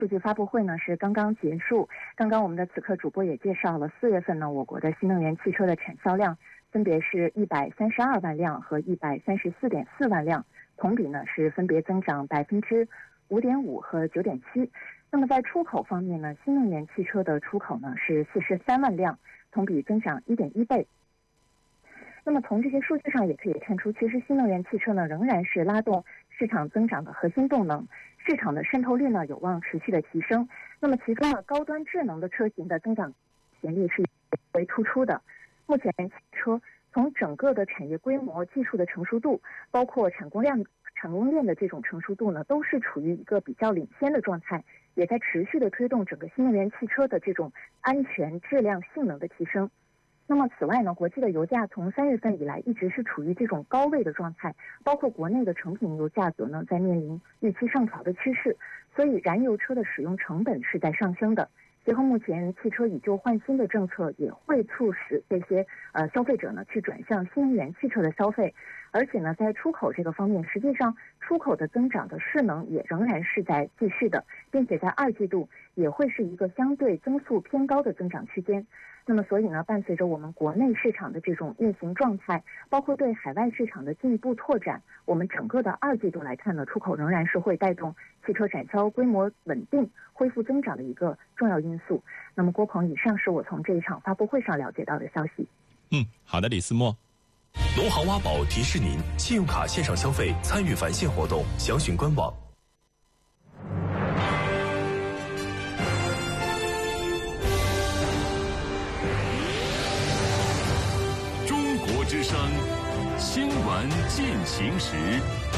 数据发布会呢是刚刚结束，刚刚我们的此刻主播也介绍了，4月份呢我国的新能源汽车的产销量分别是132万辆和134.4万辆，同比呢是分别增长5.5%和9.7%。那么在出口方面呢，新能源汽车的出口呢是43万辆，同比增长1.1倍。那么从这些数据上也可以看出，其实新能源汽车呢仍然是拉动市场增长的核心动能，市场的渗透率呢有望持续的提升。那么其中呢，高端智能的车型的增长潜力是为突出的。目前汽车从整个的产业规模、技术的成熟度，包括产供链的这种成熟度呢，都是处于一个比较领先的状态，也在持续的推动整个新能源汽车的这种安全、质量、性能的提升。那么此外呢，国际的油价从3月份以来一直是处于这种高位的状态，包括国内的成品油价格呢在面临预期上调的趋势，所以燃油车的使用成本是在上升的。结合目前汽车以旧换新的政策，也会促使这些消费者呢去转向新能源汽车的消费。而且呢，在出口这个方面，实际上出口的增长的势能也仍然是在继续的，并且在2季度也会是一个相对增速偏高的增长区间。那么所以呢，伴随着我们国内市场的这种运行状态，包括对海外市场的进一步拓展，我们整个的2季度来看呢，出口仍然是会带动汽车产销规模稳定、恢复增长的一个重要因素。那么郭鹏，以上是我从这一场发布会上了解到的消息。 好的，李思墨。 农行挖宝提示您：信用卡线上消费参与返现活动，详询官网。 中国之声，新闻进行时。